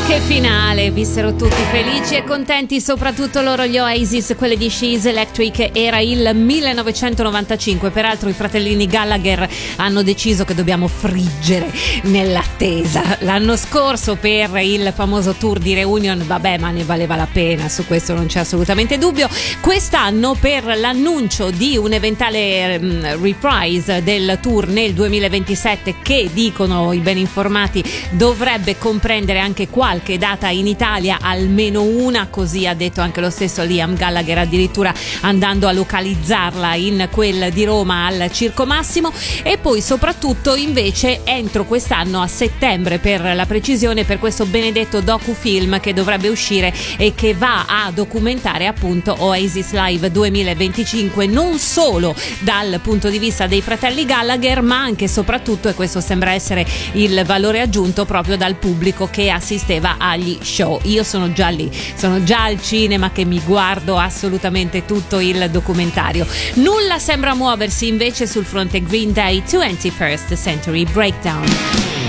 Che finale, vissero tutti felici e contenti, soprattutto loro gli Oasis, quelli di She's Electric. Era il 1995, peraltro i fratellini Gallagher hanno deciso che dobbiamo friggere nell'attesa. L'anno scorso per il famoso tour di Reunion, vabbè, ma ne valeva la pena, su questo non c'è assolutamente dubbio. Quest'anno per l'annuncio di un'eventuale reprise del tour nel 2027, che dicono i ben informati dovrebbe comprendere anche qualche data in Italia, almeno una, così ha detto anche lo stesso Liam Gallagher, addirittura andando a localizzarla in quel di Roma al Circo Massimo. E poi soprattutto invece entro quest'anno, a settembre per la precisione, per questo benedetto docufilm che dovrebbe uscire e che va a documentare appunto Oasis Live 2025, non solo dal punto di vista dei fratelli Gallagher, ma anche e soprattutto, e questo sembra essere il valore aggiunto, proprio dal pubblico che assisteva agli show. Io sono già lì, sono già al cinema che mi guardo assolutamente tutto il documentario. Nulla sembra muoversi invece sul fronte Green Day 21st Century Breakdown.